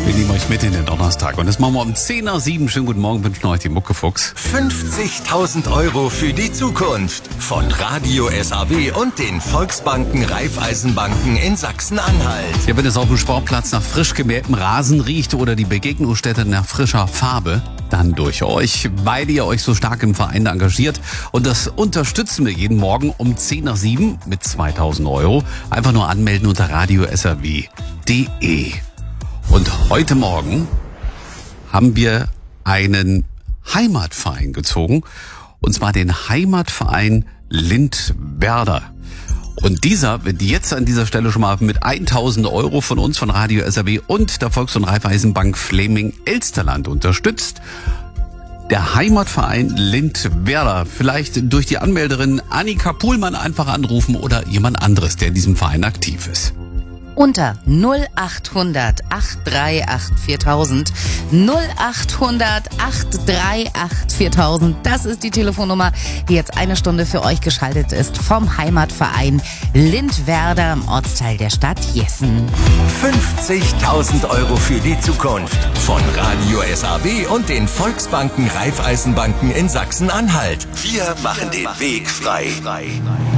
Wir nehmen euch mit in den Donnerstag. Und das machen wir um 10 nach 7. Schönen guten Morgen, wünschen euch die Muckefuchs. 50.000 Euro für die Zukunft. Von Radio SAW und den Volksbanken Raiffeisenbanken in Sachsen-Anhalt. Ja, wenn es auf dem Sportplatz nach frisch gemähtem Rasen riecht oder die Begegnungsstätte nach frischer Farbe, dann durch euch, weil ihr euch so stark im Verein engagiert. Und das unterstützen wir jeden Morgen um 10 nach 7 mit 2.000 Euro. Einfach nur anmelden unter radiosaw.de. Und heute Morgen haben wir einen Heimatverein gezogen, und zwar den Heimatverein Lindwerder. Und dieser wird jetzt an dieser Stelle schon mal mit 1.000 Euro von uns, von Radio SAW und der Volks- und Raiffeisenbank Fleming-Elsterland unterstützt. Der Heimatverein Lindwerder. Vielleicht durch die Anmelderin Annika Pohlmann einfach anrufen oder jemand anderes, der in diesem Verein aktiv ist. Unter 0800 838 4000, 0800 838 4000. Das ist die Telefonnummer, die jetzt eine Stunde für euch geschaltet ist vom Heimatverein Lindwerder im Ortsteil der Stadt Jessen. 50.000 Euro für die Zukunft. Von Radio SAW und den Volksbanken Raiffeisenbanken in Sachsen-Anhalt. Wir machen den Weg frei.